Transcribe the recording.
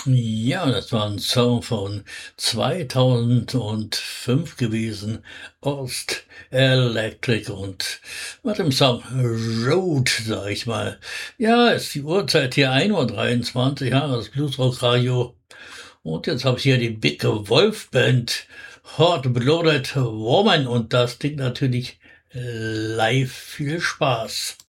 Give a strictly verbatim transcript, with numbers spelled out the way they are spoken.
Ja, das war 'n Song von zweitausendfünf gewesen, Ost Electric und mit dem Song „Road", sage ich mal. Ja, ist die Uhrzeit hier ein Uhr dreiundzwanzig, ja, das Bluesrock-Radio. Und jetzt habe ich hier die Big Wolf Band, Hot Blooded Woman und das Ding natürlich live. Viel Spaß.